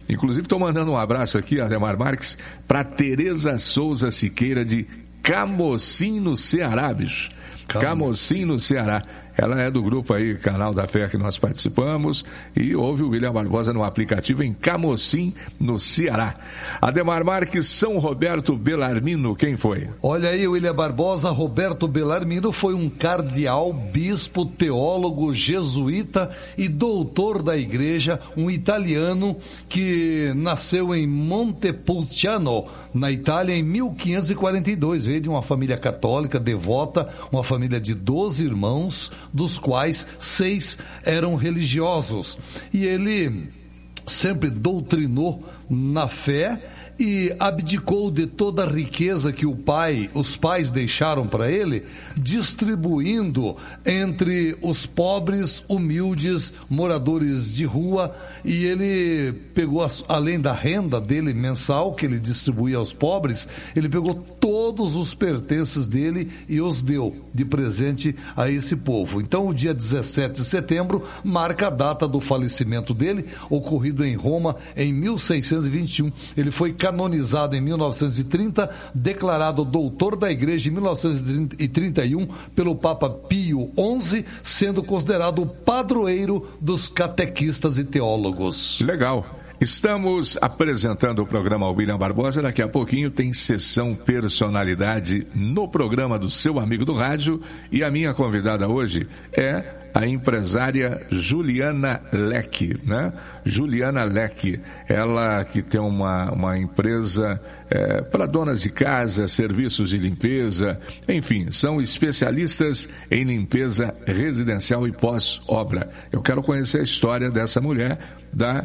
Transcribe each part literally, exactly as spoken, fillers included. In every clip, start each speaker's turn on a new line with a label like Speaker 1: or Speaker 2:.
Speaker 1: Inclusive, estou mandando um abraço aqui, Ademar Marques, para Tereza Souza Siqueira, de Camocim, no Ceará, bicho. Camocim, no Ceará. Ela é do grupo aí, Canal da Fé, que nós participamos, e ouve o William Barbosa no aplicativo em Camocim, no Ceará. Ademar Marques, São Roberto Bellarmino, quem foi?
Speaker 2: Olha aí, William Barbosa, Roberto Bellarmino foi um cardeal, bispo, teólogo, jesuíta e doutor da igreja, um italiano que nasceu em Montepulciano, na Itália, em mil quinhentos e quarenta e dois. Veio de uma família católica, devota, uma família de doze irmãos, dos quais seis eram religiosos. E ele sempre doutrinou na fé e abdicou de toda a riqueza que o pai, os pais deixaram para ele, distribuindo entre os pobres, humildes, moradores de rua, e ele pegou, além da renda dele mensal, que ele distribuía aos pobres, ele pegou todos os pertences dele e os deu de presente a esse povo. Então, o dia dezessete de setembro marca a data do falecimento dele, ocorrido em Roma em mil seiscentos e vinte e um. Ele foi canonizado em mil novecentos e trinta, declarado doutor da igreja em mil novecentos e trinta e um pelo Papa Pio onze, sendo considerado o padroeiro dos catequistas e teólogos.
Speaker 1: Legal. Estamos apresentando o programa William Barbosa. Daqui a pouquinho tem sessão personalidade no programa do seu amigo do rádio. E a minha convidada hoje é a empresária Juliana Leck, né? Juliana Leck, ela que tem uma, uma empresa é, para donas de casa, serviços de limpeza, enfim, são especialistas em limpeza residencial e pós-obra. Eu quero conhecer a história dessa mulher, da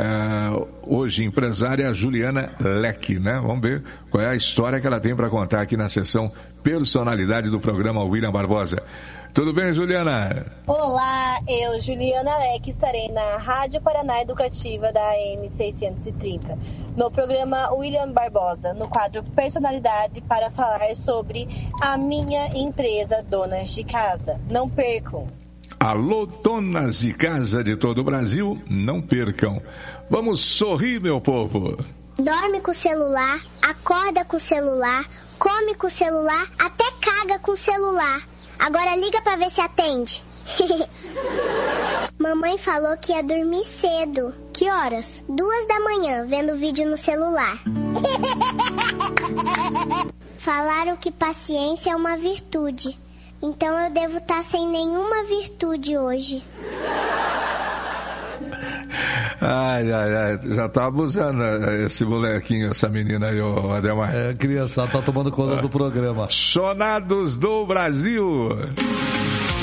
Speaker 1: Uh, hoje empresária Juliana Leck, né? Vamos ver qual é a história que ela tem para contar aqui na sessão personalidade do programa William Barbosa. Tudo bem, Juliana?
Speaker 3: Olá, eu, Juliana Leck, estarei na Rádio Paraná Educativa da A M seiscentos e trinta, no programa William Barbosa, no quadro Personalidade, para falar sobre a minha empresa Donas de Casa. Não percam!
Speaker 1: Alô, donas de casa de todo o Brasil, não percam. Vamos sorrir, meu povo.
Speaker 4: Dorme com o celular, acorda com o celular, come com o celular, até caga com o celular. Agora liga pra ver se atende. Mamãe falou que ia dormir cedo. Que horas? Duas da manhã, vendo vídeo no celular. Falaram que paciência é uma virtude. Então eu devo estar sem nenhuma virtude hoje.
Speaker 1: Ai, ai, ai, já tá abusando esse molequinho, essa menina aí, o Ademar.
Speaker 2: É, criança, tá tomando conta do programa.
Speaker 1: Chonados do Brasil.